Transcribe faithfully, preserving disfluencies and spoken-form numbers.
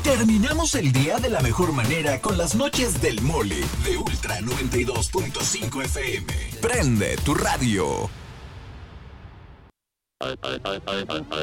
Terminamos el día de la mejor manera con las noches del Mole de Ultra noventa y dos punto cinco F M. Prende tu radio.